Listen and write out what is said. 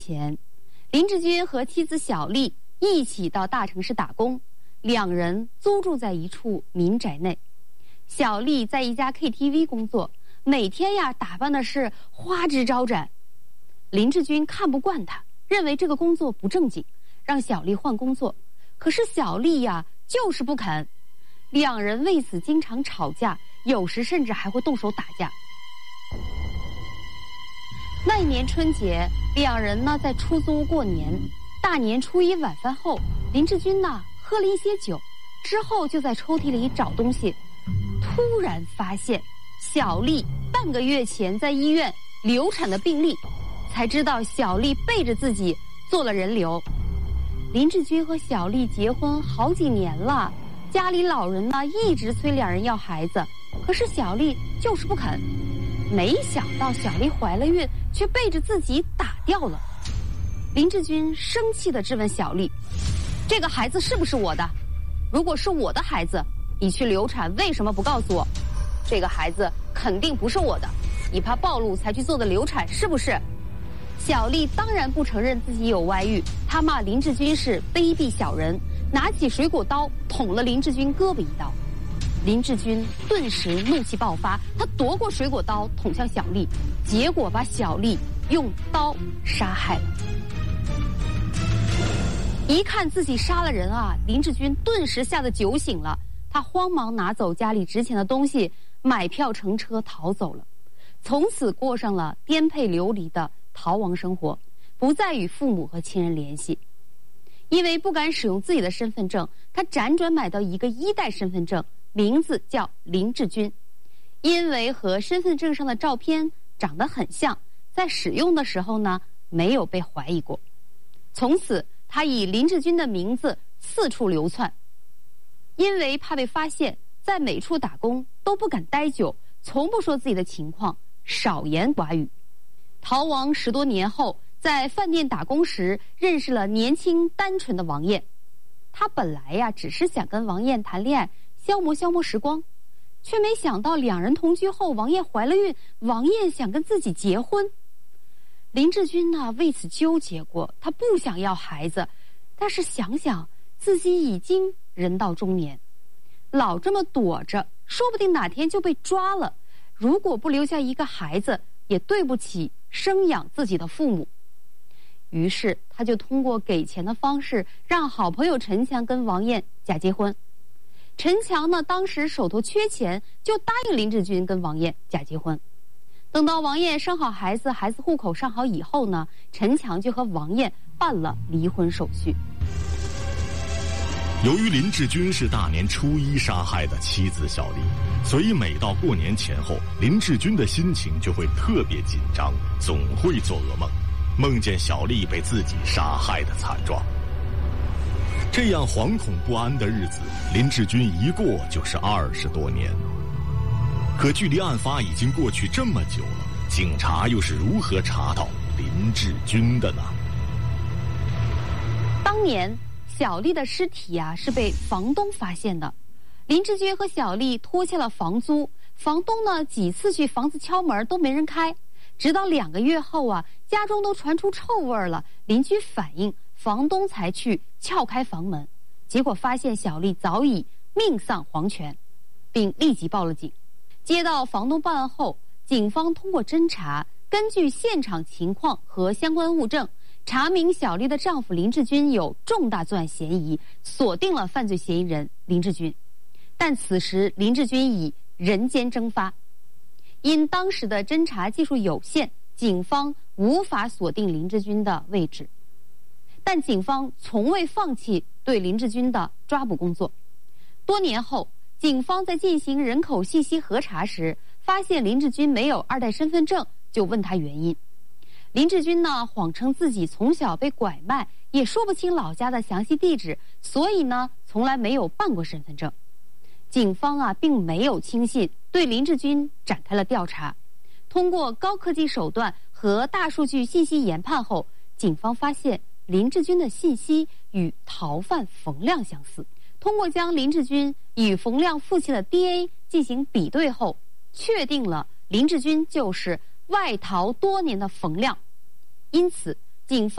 前，林志军和妻子小丽一起到大城市打工，两人租住在一处民宅内。小丽在一家 KTV 工作，每天打扮的是花枝招展。林志军看不惯她，认为这个工作不正经，让小丽换工作。可是小丽就是不肯，两人为此经常吵架，有时甚至还会动手打架。那一年春节，两人在出租屋过年。大年初一晚饭后，林志军喝了一些酒，之后就在抽屉里找东西，突然发现小丽半个月前在医院流产的病历，才知道小丽背着自己做了人流。林志军和小丽结婚好几年了，家里老人一直催两人要孩子，可是小丽就是不肯。没想到小丽怀了孕，却背着自己打掉了。林志军生气地质问小丽：“这个孩子是不是我的？如果是我的孩子，你去流产为什么不告诉我？这个孩子肯定不是我的，你怕暴露才去做的流产，是不是？”小丽当然不承认自己有外遇，她骂林志军是卑鄙小人，拿起水果刀捅了林志军胳膊一刀。林志军顿时怒气爆发，他夺过水果刀捅向小丽，结果把小丽用刀杀害了。一看自己杀了人林志军顿时吓得酒醒了，他慌忙拿走家里值钱的东西，买票乘车逃走了，从此过上了颠沛流离的逃亡生活，不再与父母和亲人联系。因为不敢使用自己的身份证，他辗转买到一个1代身份证，名字叫林志军。因为和身份证上的照片长得很像，在使用的时候没有被怀疑过。从此他以林志军的名字四处流窜。因为怕被发现，在每处打工都不敢待久，从不说自己的情况，少言寡语。逃亡10多年后，在饭店打工时认识了年轻单纯的王艳。他本来只是想跟王艳谈恋爱，消磨时光，却没想到两人同居后，王艳怀了孕，王艳想跟自己结婚。林志军为此纠结过，他不想要孩子，但是想想自己已经人到中年，老这么躲着，说不定哪天就被抓了。如果不留下一个孩子，也对不起生养自己的父母。于是他就通过给钱的方式，让好朋友陈强跟王艳假结婚。陈强当时手头缺钱，就答应林志军跟王艳假结婚。等到王艳生好孩子，孩子户口上好以后陈强就和王艳办了离婚手续。 由于林志军是大年初一杀害的妻子小丽，所以每到过年前后，林志军的心情就会特别紧张，总会做噩梦，梦见小丽被自己杀害的惨状。这样惶恐不安的日子，林志军一过就是20多年。可距离案发已经过去这么久了，警察又是如何查到林志军的呢？ 当年小丽的尸体是被房东发现的。林志军和小丽拖欠了房租，房东几次去房子敲门都没人开，直到2个月后家中都传出臭味了，邻居反映，房东才去撬开房门，结果发现小丽早已命丧黄泉，并立即报了警。接到房东报案后，警方通过侦查，根据现场情况和相关物证，查明小丽的丈夫林志军有重大作案嫌疑，锁定了犯罪嫌疑人林志军。但此时林志军已人间蒸发，因当时的侦查技术有限，警方无法锁定林志军的位置。但警方从未放弃对林志军的抓捕工作。多年后，警方在进行人口信息核查时，发现林志军没有2代身份证，就问他原因。林志军谎称自己从小被拐卖，也说不清老家的详细地址，所以从来没有办过身份证。警方并没有轻信，对林志军展开了调查。通过高科技手段和大数据信息研判后，警方发现林志军的信息与逃犯冯亮相似。通过将林志军与冯亮父亲的 DNA 进行比对后，确定了林志军就是外逃多年的冯亮。因此警方